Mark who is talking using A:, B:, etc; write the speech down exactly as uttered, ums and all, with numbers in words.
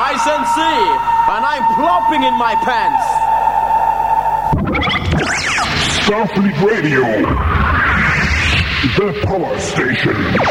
A: License C, and I'm plopping in my pants.
B: Starfleet Radio, the power station.